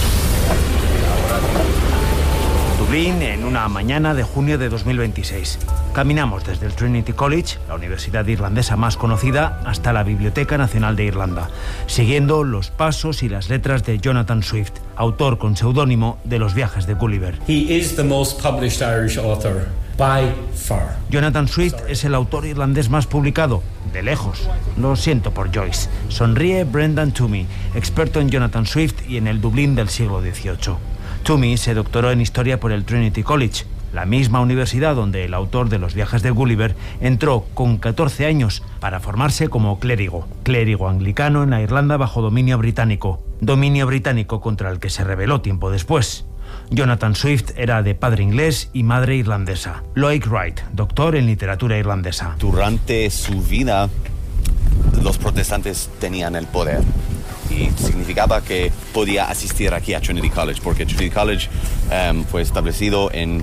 Speaker 17: Dublín, en una mañana de junio de 2026. Caminamos desde el Trinity College, la universidad irlandesa más conocida, hasta la Biblioteca Nacional de Irlanda, siguiendo los pasos y las letras de Jonathan Swift, autor con seudónimo de Los viajes de Gulliver.
Speaker 18: He is the most published Irish author by far.
Speaker 17: Jonathan Swift es el autor irlandés más publicado, de lejos. Lo siento por Joyce. Sonríe Brendan Toomey, experto en Jonathan Swift y en el Dublín del siglo XVIII. Toomey se doctoró en Historia por el Trinity College, la misma universidad donde el autor de Los viajes de Gulliver entró con 14 años para formarse como clérigo anglicano en la Irlanda bajo dominio británico contra el que se rebeló tiempo después. Jonathan Swift era de padre inglés y madre irlandesa. Loic Wright, doctor en literatura irlandesa.
Speaker 19: Durante su vida, los protestantes tenían el poder. Y significaba que podía asistir aquí a Trinity College, porque Trinity College fue establecido en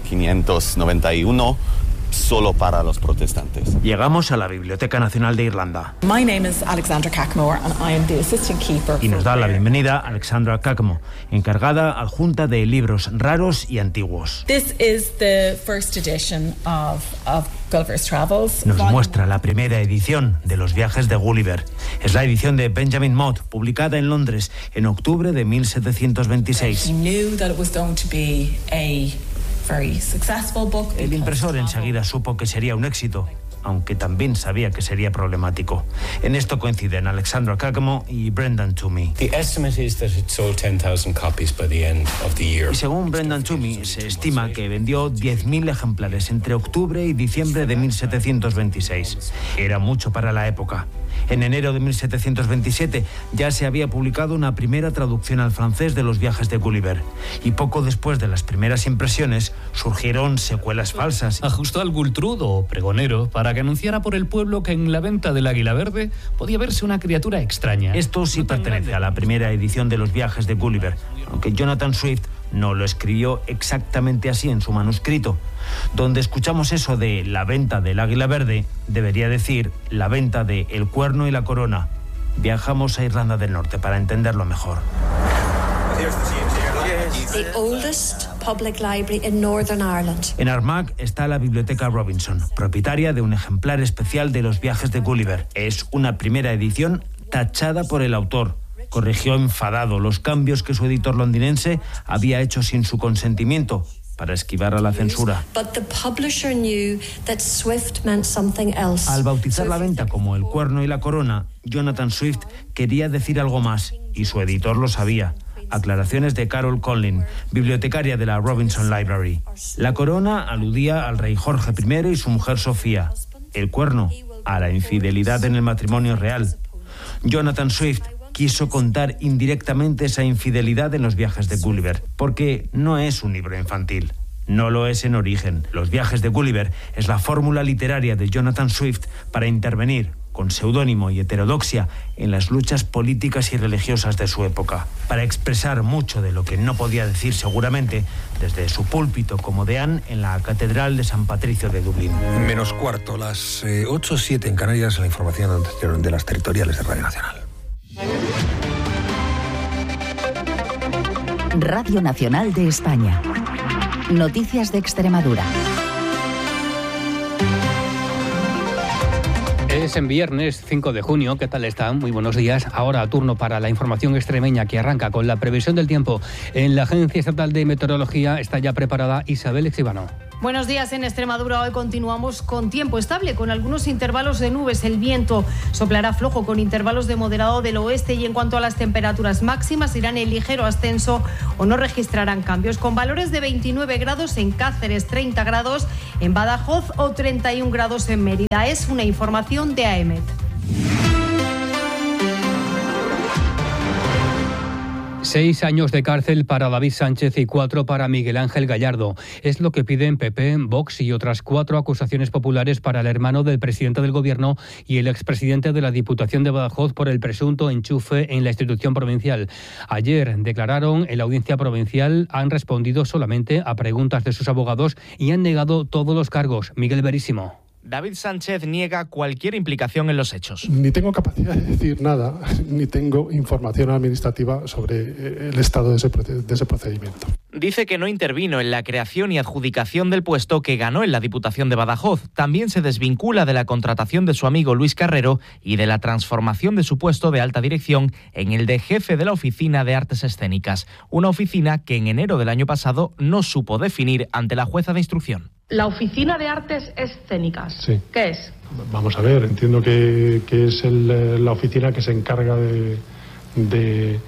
Speaker 19: 1591 solo para los protestantes.
Speaker 17: Llegamos a la Biblioteca Nacional de Irlanda.
Speaker 21: My name is Alexandra Cackmore and I am the assistant keeper.
Speaker 17: Y nos da la bienvenida Alexandra Cackmore, encargada adjunta de libros raros y antiguos.
Speaker 21: This is the first edition of Gulliver's Travels.
Speaker 17: Nos muestra la primera edición de Los viajes de Gulliver. Es la edición de Benjamin Mott, publicada en Londres en octubre de 1726.
Speaker 21: He knew that it was going to be a very successful book.
Speaker 17: El impresor enseguida supo que sería un éxito, aunque también sabía que sería problemático. En esto coinciden Alexandra Cackmore y Brendan Toomey.
Speaker 18: The estimate is that it sold 10,000 copies by the end of the year.
Speaker 17: Y según Brendan Toomey, se estima que vendió 10.000 ejemplares entre octubre y diciembre de 1726. Era mucho para la época. En enero de 1727 ya se había publicado una primera traducción al francés de Los viajes de Gulliver. Y poco después de las primeras impresiones surgieron secuelas falsas.
Speaker 22: Ajustó al Gultrud o pregonero para que anunciara por el pueblo que en la venta del Águila Verde podía verse una criatura extraña.
Speaker 17: Esto sí pertenece a la primera edición de Los viajes de Gulliver, aunque Jonathan Swift no lo escribió exactamente así en su manuscrito. Donde escuchamos eso de la venta del Águila Verde, debería decir la venta de El cuerno y la corona. Viajamos a Irlanda del Norte para entenderlo mejor.
Speaker 23: The oldest public library in Northern Ireland.
Speaker 17: En Armagh está la Biblioteca Robinson, propietaria de un ejemplar especial de Los viajes de Gulliver. Es una primera edición tachada por el autor. Corrigió enfadado los cambios que su editor londinense había hecho sin su consentimiento para esquivar a la censura. Al bautizar la venta como El cuerno y la corona, Jonathan Swift quería decir algo más y su editor lo sabía. Aclaraciones de Carol Conlin, bibliotecaria de la Robinson Library. La corona aludía al rey Jorge I y su mujer Sofía. El cuerno, a la infidelidad en el matrimonio real. Jonathan Swift quiso contar indirectamente esa infidelidad en Los viajes de Gulliver, porque no es un libro infantil. No lo es en origen. Los viajes de Gulliver es la fórmula literaria de Jonathan Swift para intervenir con seudónimo y heterodoxia, en las luchas políticas y religiosas de su época, para expresar mucho de lo que no podía decir seguramente desde su púlpito como deán en la Catedral de San Patricio de Dublín.
Speaker 2: Menos cuarto, las 8:07 en Canarias, la información de las territoriales de Radio Nacional.
Speaker 3: Radio Nacional de España. Noticias de Extremadura.
Speaker 5: Es en viernes 5 de junio. ¿Qué tal están? Muy buenos días. Ahora turno para la información extremeña que arranca con la previsión del tiempo. En la Agencia Estatal de Meteorología está ya preparada Isabel Escribano.
Speaker 6: Buenos días. En Extremadura hoy continuamos con tiempo estable, con algunos intervalos de nubes. El viento soplará flojo con intervalos de moderado del oeste y en cuanto a las temperaturas máximas irán en ligero ascenso o no registrarán cambios, con valores de 29 grados en Cáceres, 30 grados en Badajoz o 31 grados en Mérida. Es una información de AEMET.
Speaker 5: 6 años de cárcel para David Sánchez y 4 para Miguel Ángel Gallardo. Es lo que piden PP, Vox y otras 4 acusaciones populares para el hermano del presidente del Gobierno y el expresidente de la Diputación de Badajoz por el presunto enchufe en la institución provincial. Ayer declararon en la audiencia provincial, han respondido solamente a preguntas de sus abogados y han negado todos los cargos. Miguel Verísimo.
Speaker 7: David Sánchez niega cualquier implicación en los hechos.
Speaker 8: Ni tengo capacidad de decir nada, ni tengo información administrativa sobre el estado de ese procedimiento.
Speaker 7: Dice que no intervino en la creación y adjudicación del puesto que ganó en la Diputación de Badajoz. También se desvincula de la contratación de su amigo Luis Carrero y de la transformación de su puesto de alta dirección en el de jefe de la Oficina de Artes Escénicas, una oficina que en enero del año pasado no supo definir ante la jueza de instrucción.
Speaker 9: La Oficina de Artes Escénicas,
Speaker 8: sí.
Speaker 9: ¿Qué es?
Speaker 8: Vamos a ver, entiendo que es la oficina que se encarga de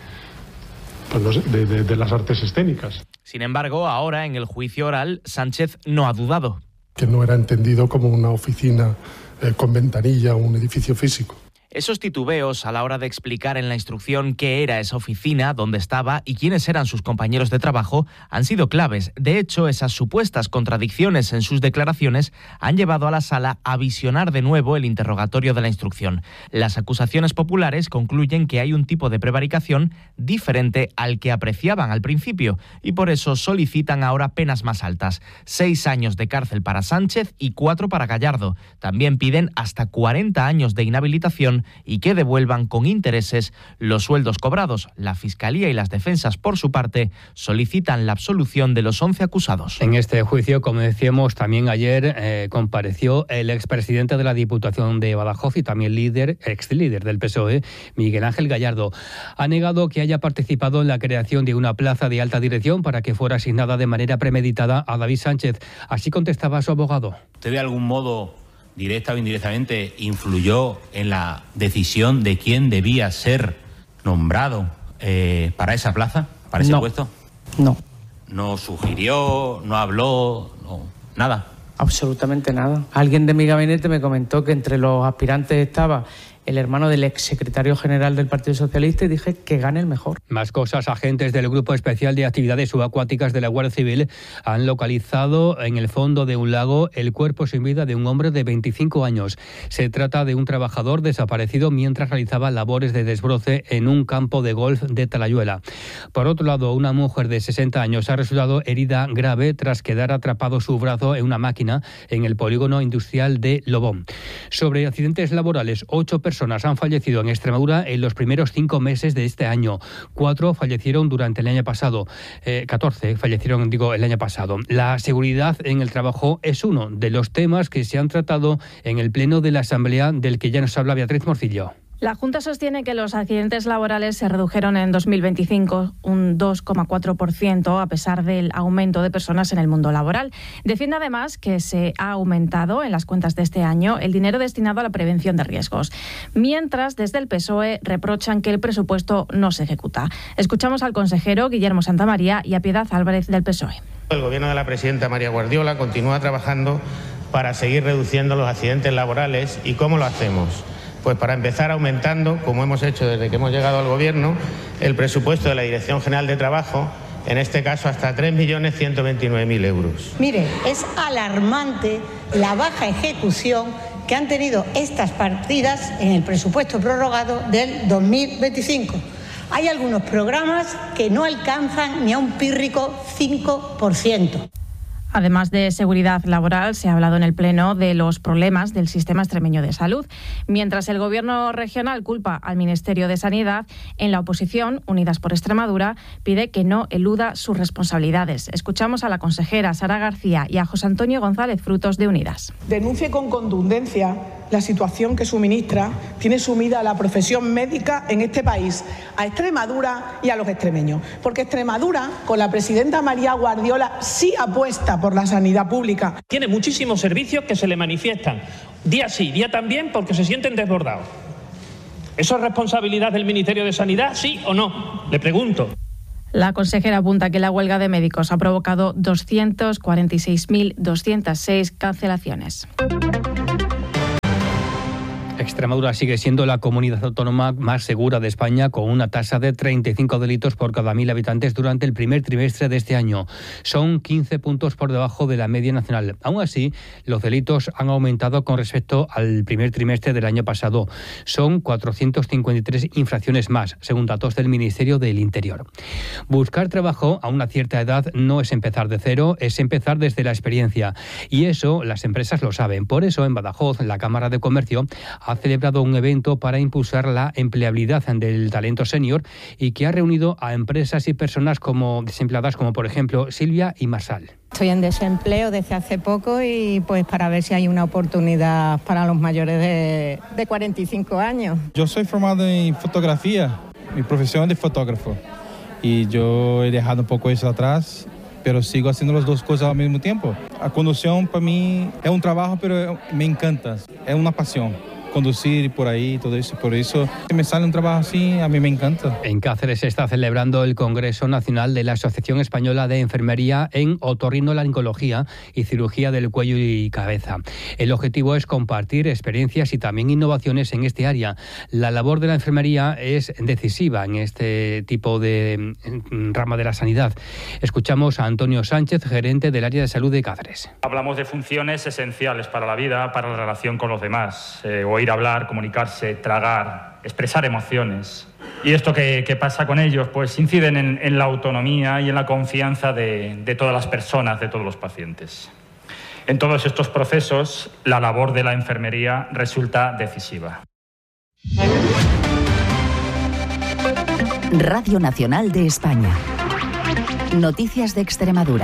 Speaker 8: las artes escénicas.
Speaker 7: Sin embargo, ahora en el juicio oral, Sánchez no ha dudado.
Speaker 8: Que no era entendido como una oficina con ventanilla o un edificio físico.
Speaker 7: Esos titubeos a la hora de explicar en la instrucción qué era esa oficina, dónde estaba y quiénes eran sus compañeros de trabajo han sido claves. De hecho, esas supuestas contradicciones en sus declaraciones han llevado a la sala a visionar de nuevo el interrogatorio de la instrucción. Las acusaciones populares concluyen que hay un tipo de prevaricación diferente al que apreciaban al principio y por eso solicitan ahora penas más altas. 6 años de cárcel para Sánchez y 4 para Gallardo. También piden hasta 40 años de inhabilitación y que devuelvan con intereses los sueldos cobrados. La Fiscalía y las defensas, por su parte, solicitan la absolución de los 11 acusados.
Speaker 5: En este juicio, como decíamos, también ayer compareció el expresidente de la Diputación de Badajoz y también ex líder del PSOE, Miguel Ángel Gallardo. Ha negado que haya participado en la creación de una plaza de alta dirección para que fuera asignada de manera premeditada a David Sánchez. Así contestaba su abogado.
Speaker 20: ¿Usted de algún modo, directa o indirectamente, influyó en la decisión de quién debía ser nombrado para esa plaza, para ese puesto?
Speaker 24: No.
Speaker 20: ¿No sugirió, no habló, nada?
Speaker 24: Absolutamente nada. Alguien de mi gabinete me comentó que entre los aspirantes estaba el hermano del exsecretario general del Partido Socialista y dije que gane el mejor.
Speaker 5: Más cosas. Agentes del Grupo Especial de Actividades Subacuáticas de la Guardia Civil han localizado en el fondo de un lago el cuerpo sin vida de un hombre de 25 años. Se trata de un trabajador desaparecido mientras realizaba labores de desbroce en un campo de golf de Talayuela. Por otro lado, una mujer de 60 años ha resultado herida grave tras quedar atrapado su brazo en una máquina en el polígono industrial de Lobón. Sobre accidentes laborales, 8 personas han fallecido en Extremadura en los primeros 5 meses de este año. 4 fallecieron durante el año pasado. 14 fallecieron, el año pasado. La seguridad en el trabajo es uno de los temas que se han tratado en el Pleno de la Asamblea, del que ya nos habla Beatriz Morcillo.
Speaker 25: La Junta sostiene que los accidentes laborales se redujeron en 2025 un 2,4% a pesar del aumento de personas en el mundo laboral. Defiende además que se ha aumentado en las cuentas de este año el dinero destinado a la prevención de riesgos, mientras desde el PSOE reprochan que el presupuesto no se ejecuta. Escuchamos al consejero Guillermo Santamaría y a Piedad Álvarez del PSOE.
Speaker 26: El gobierno de la presidenta María Guardiola continúa trabajando para seguir reduciendo los accidentes laborales. ¿Y cómo lo hacemos? Pues para empezar aumentando, como hemos hecho desde que hemos llegado al Gobierno, el presupuesto de la Dirección General de Trabajo, en este caso hasta 3.129.000 euros.
Speaker 31: Mire, es alarmante la baja ejecución
Speaker 10: que han tenido estas partidas en el presupuesto prorrogado del 2025. Hay algunos programas que no alcanzan ni a un pírrico 5%.
Speaker 25: Además de seguridad laboral, se ha hablado en el Pleno de los problemas del sistema extremeño de salud. Mientras el Gobierno regional culpa al Ministerio de Sanidad, en la oposición, Unidas por Extremadura, pide que no eluda sus responsabilidades. Escuchamos a la consejera Sara García y a José Antonio González Frutos de Unidas.
Speaker 12: Denuncie con contundencia la situación que suministra, tiene sumida a la profesión médica en este país, a Extremadura y a los extremeños. Porque Extremadura, con la presidenta María Guardiola, sí apuesta por la sanidad pública.
Speaker 13: Tiene muchísimos servicios que se le manifiestan día sí, día también, porque se sienten desbordados. ¿Eso es responsabilidad del Ministerio de Sanidad, sí o no? Le pregunto.
Speaker 25: La consejera apunta que la huelga de médicos ha provocado 246.206 cancelaciones.
Speaker 5: Extremadura sigue siendo la comunidad autónoma más segura de España, con una tasa de 35 delitos por cada 1.000 habitantes durante el primer trimestre de este año. Son 15 puntos por debajo de la media nacional. Aún así, los delitos han aumentado con respecto al primer trimestre del año pasado. Son 453 infracciones más, según datos del Ministerio del Interior. Buscar trabajo a una cierta edad no es empezar de cero, es empezar desde la experiencia. Y eso las empresas lo saben. Por eso, en Badajoz, la Cámara de Comercio ha celebrado un evento para impulsar la empleabilidad del talento senior y que ha reunido a empresas y personas como desempleadas, como por ejemplo Silvia y Marsal.
Speaker 14: Estoy en desempleo desde hace poco y pues para ver si hay una oportunidad para los mayores de 45 años.
Speaker 15: Yo soy formado en fotografía, mi profesión es de fotógrafo y yo he dejado un poco eso atrás, pero sigo haciendo las dos cosas al mismo tiempo. La conducción para mí es un trabajo, pero me encanta, es una pasión. Conducir por ahí, todo eso. Por eso, si me sale un trabajo así, a mí me encanta.
Speaker 5: En Cáceres se está celebrando el Congreso Nacional de la Asociación Española de Enfermería en Otorrinolaringología y Cirugía del Cuello y Cabeza. El objetivo es compartir experiencias y también innovaciones en este área. La labor de la enfermería es decisiva en este tipo de rama de la sanidad. Escuchamos a Antonio Sánchez, gerente del área de salud de Cáceres.
Speaker 16: Hablamos de funciones esenciales para la vida, para la relación con los demás. Oír hablar, comunicarse, tragar, expresar emociones. ¿Y esto qué pasa con ellos? Pues inciden en la autonomía y en la confianza de todas las personas, de todos los pacientes. En todos estos procesos, la labor de la enfermería resulta decisiva.
Speaker 3: Radio Nacional de España. Noticias de Extremadura.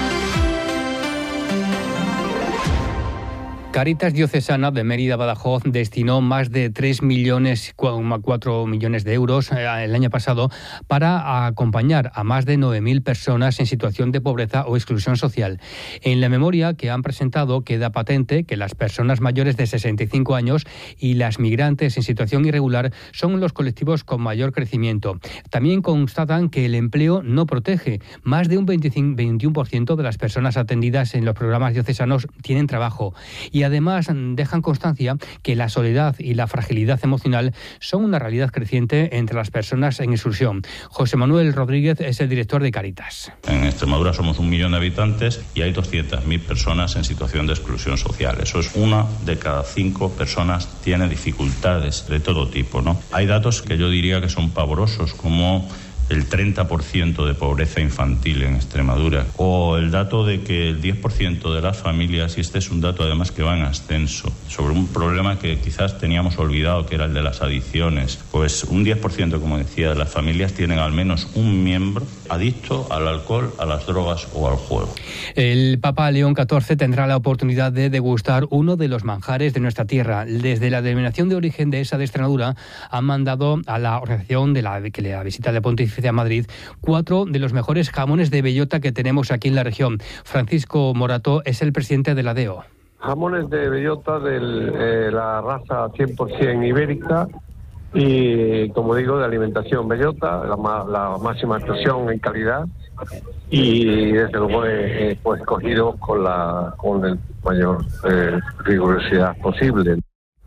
Speaker 5: Cáritas Diocesana de Mérida-Badajoz destinó más de 3,4 millones de euros el año pasado para acompañar a más de 9.000 personas en situación de pobreza o exclusión social. En la memoria que han presentado queda patente que las personas mayores de 65 años y las migrantes en situación irregular son los colectivos con mayor crecimiento. También constatan que el empleo no protege. Más de un 21% de las personas atendidas en los programas diocesanos tienen trabajo. Y además dejan constancia que la soledad y la fragilidad emocional son una realidad creciente entre las personas en exclusión. José Manuel Rodríguez es el director de Cáritas.
Speaker 27: En Extremadura somos 1 millón de habitantes y hay 200.000 personas en situación de exclusión social. Eso es 1 de cada 5 personas tiene dificultades de todo tipo, ¿no? Hay datos que yo diría que son pavorosos, como el 30% de pobreza infantil en Extremadura, o el dato de que el 10% de las familias, y este es un dato además que va en ascenso, sobre un problema que quizás teníamos olvidado, que era el de las adicciones, pues un 10%, como decía, de las familias tienen al menos un miembro adicto al alcohol, a las drogas o al juego.
Speaker 5: El Papa León XIV tendrá la oportunidad de degustar uno de los manjares de nuestra tierra. Desde la denominación de origen de esa de Extremadura han mandado a la organización que la visita de Pontificia a Madrid 4 de los mejores jamones de bellota que tenemos aquí en la región. Francisco Morato es el presidente de la DEO.
Speaker 28: Jamones de bellota de la raza 100% ibérica y, como digo, de alimentación bellota, la máxima expresión en calidad y, desde luego, pues escogido con el mayor rigurosidad posible.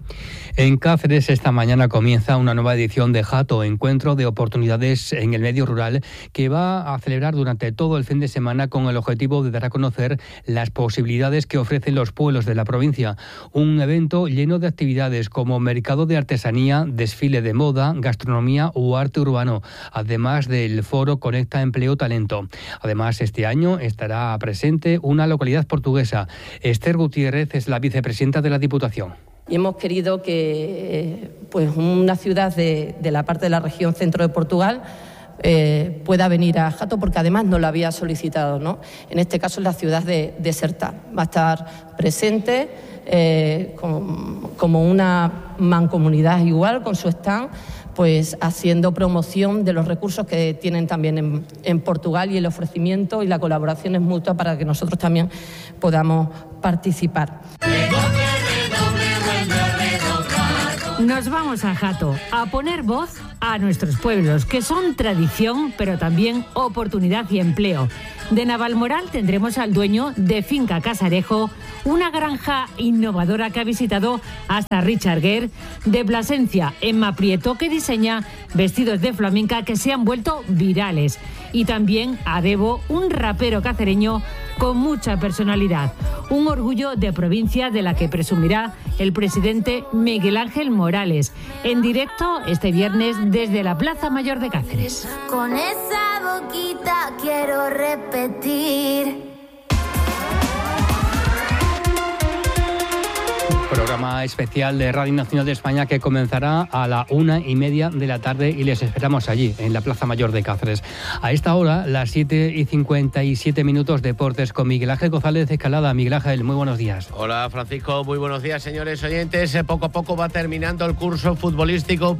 Speaker 5: En Cáceres esta mañana comienza una nueva edición de Jato, Encuentro de Oportunidades en el Medio Rural, que va a celebrar durante todo el fin de semana con el objetivo de dar a conocer las posibilidades que ofrecen los pueblos de la provincia. Un evento lleno de actividades como mercado de artesanía, desfile de moda, gastronomía o arte urbano, además del foro Conecta Empleo Talento. Además, este año estará presente una localidad portuguesa. Esther Gutiérrez es la vicepresidenta de la Diputación.
Speaker 1: Y hemos querido que pues una ciudad de la parte de la región centro de Portugal pueda venir a Jato, porque además nos lo había solicitado, ¿no? En este caso es la ciudad de Sertá. Va a estar presente como una mancomunidad igual, con su stand, pues haciendo promoción de los recursos que tienen también en Portugal, y el ofrecimiento y la colaboración es mutua para que nosotros también podamos participar.
Speaker 4: Nos vamos a Jato a poner voz a nuestros pueblos, que son tradición, pero también oportunidad y empleo. De Navalmoral tendremos al dueño de Finca Casarejo, una granja innovadora que ha visitado hasta Richard Gere. De Plasencia, Emma Prieto, que diseña vestidos de flamenca que se han vuelto virales. Y también a Debo, un rapero cacereño con mucha personalidad. Un orgullo de provincia de la que presumirá el presidente Miguel Ángel Morales, en directo este viernes desde la Plaza Mayor de Cáceres.
Speaker 11: Con esa boquita quiero repetir.
Speaker 5: Programa especial de Radio Nacional de España que comenzará a la 1:30 de la tarde y les esperamos allí, en la Plaza Mayor de Cáceres. A esta hora, las 7:57, deportes con Miguel Ángel González de Escalada. Miguel Ángel, muy buenos días.
Speaker 18: Hola Francisco, muy buenos días señores oyentes. Poco a poco va terminando el curso futbolístico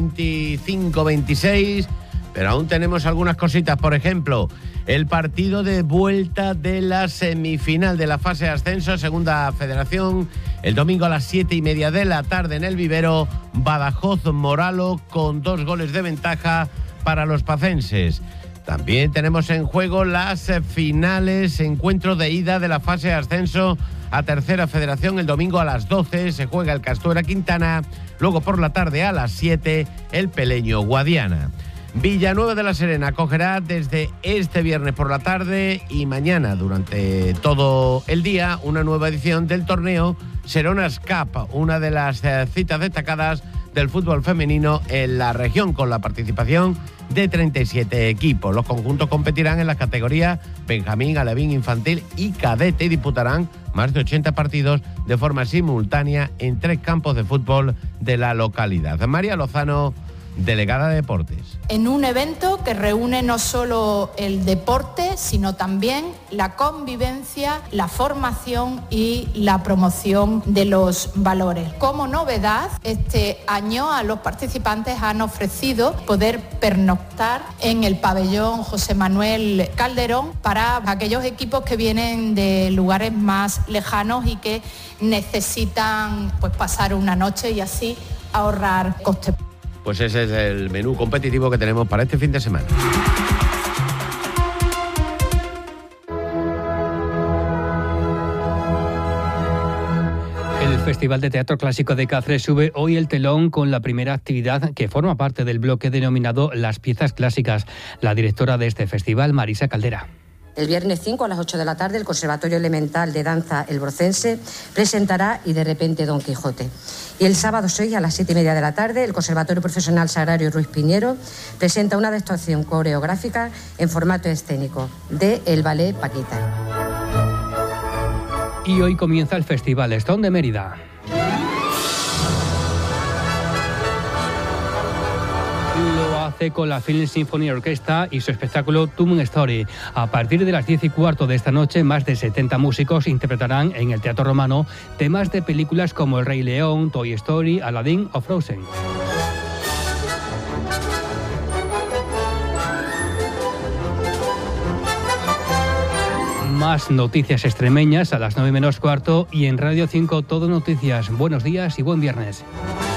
Speaker 18: 25-26, pero aún tenemos algunas cositas. Por ejemplo, el partido de vuelta de la semifinal de la fase de ascenso, Segunda Federación, el domingo a las 7:30 de la tarde en el Vivero, Badajoz-Moralo, con 2 goles de ventaja para los pacenses. También tenemos en juego las finales, encuentro de ida de la fase de ascenso a Tercera Federación. El domingo a las 12 se juega el Castuera Quintana, luego por la tarde a las 7 el Peleño Guadiana. Villanueva de la Serena acogerá desde este viernes por la tarde y mañana durante todo el día una nueva edición del torneo Seronas Cup, una de las citas destacadas del fútbol femenino en la región, con la participación de 37 equipos. Los conjuntos competirán en las categorías Benjamín, Alevín, Infantil y Cadete y disputarán más de 80 partidos de forma simultánea en 3 campos de fútbol de la localidad. María Lozano, delegada de Deportes.
Speaker 19: En un evento que reúne no solo el deporte, sino también la convivencia, la formación y la promoción de los valores. Como novedad, este año a los participantes han ofrecido poder pernoctar en el pabellón José Manuel Calderón para aquellos equipos que vienen de lugares más lejanos y que necesitan pues pasar una noche y así ahorrar costes.
Speaker 18: Pues ese es el menú competitivo que tenemos para este fin de semana.
Speaker 5: El Festival de Teatro Clásico de Cáceres sube hoy el telón con la primera actividad que forma parte del bloque denominado Las Piezas Clásicas. La directora de este festival, Marisa Caldera.
Speaker 21: El viernes 5 a las 8 de la tarde el Conservatorio Elemental de Danza El Brocense presentará Y de repente Don Quijote. Y el sábado 6 a las 7:30 de la tarde el Conservatorio Profesional Sagrario Ruiz Piñero presenta una adaptación coreográfica en formato escénico de el ballet Paquita.
Speaker 5: Y hoy comienza el Festival Stone de Mérida. Lo hace con la Film Symphony Orquesta y su espectáculo Toon Story. A partir de las 10:15 de esta noche, más de 70 músicos interpretarán en el Teatro Romano temas de películas como El Rey León, Toy Story, Aladdin o Frozen. Más noticias extremeñas a las 9:15 y en Radio 5 Todo Noticias. Buenos días y buen viernes.